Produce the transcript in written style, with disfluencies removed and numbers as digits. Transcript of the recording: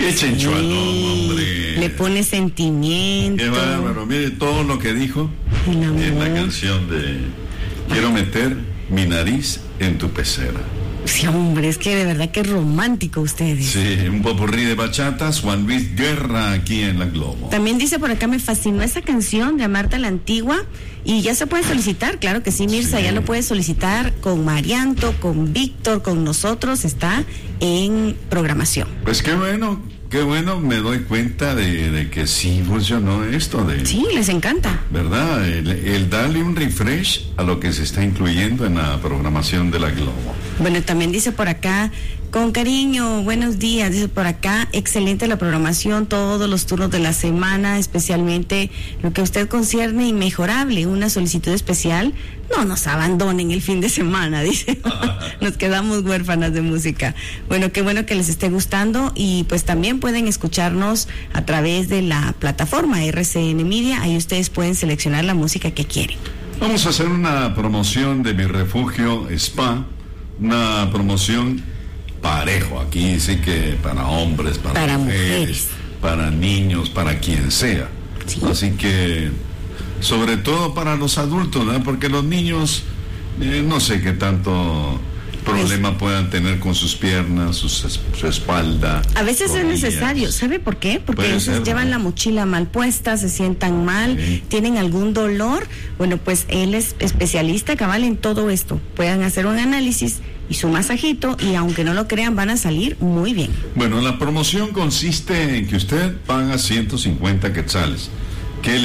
Qué chenchualón, hombre. Le pone sentimiento. Qué bárbaro. Mire todo lo que dijo El amor. en la canción de Quiero meter mi nariz en tu pecera. Sí, hombre, es que de verdad que romántico ustedes. Sí, un popurrí de bachatas, Juan Luis Guerra aquí en La Globo. También dice por acá, me fascinó esa canción de Marta la Antigua y ya se puede solicitar, claro que sí, Mirza, Sí. ya lo puedes solicitar con Marianto, con Víctor, con nosotros, está en programación. Pues qué bueno, me doy cuenta de que sí funcionó esto de... Sí, les encanta. ¿Verdad? El darle un refresh a lo que se está incluyendo en la programación de La Globo. Bueno, también dice por acá, con cariño, buenos días, dice por acá, excelente la programación, todos los turnos de la semana, especialmente lo que a usted concierne, inmejorable, una solicitud especial, no nos abandonen el fin de semana, dice, nos quedamos huérfanas de música. Bueno, qué bueno que les esté gustando y pues también pueden escucharnos a través de la plataforma RCN Media, ahí ustedes pueden seleccionar la música que quieren. Vamos a hacer una promoción de Mi Refugio Spa, una promoción parejo, aquí sí que para hombres, para mujeres, para niños, para quien sea. Sí. Así que, sobre todo para los adultos, ¿no? Porque los niños, no sé qué tanto problema puedan tener con sus piernas, su espalda. A veces rodillas. es necesario, ¿sabe por qué? Porque Puede a veces ser, llevan ¿no? la mochila mal puesta, se sientan mal, Sí. tienen algún dolor. Bueno, pues él es especialista cabal en todo esto. Puedan hacer un análisis y su masajito y aunque no lo crean van a salir muy bien. Bueno, la promoción consiste en que usted paga 150 quetzales.